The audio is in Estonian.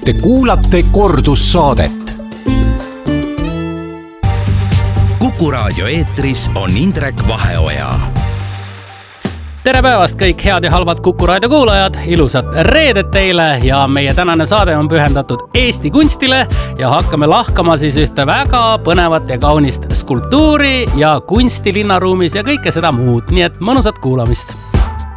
Te kuulate kordussaadet. Kuku raadio eetris on Indrek Vaheoja. Tere päevast kõik head ja halvad Kuku raadio kuulajad, ilusat reedet teile ja meie tänane saade on pühendatud Eesti kunstile ja hakkame lahkama siis ühte väga põnevat ja kaunist skulptuuri ja kunsti linnaruumis ja kõike seda muud, nii et mõnusat kuulamist.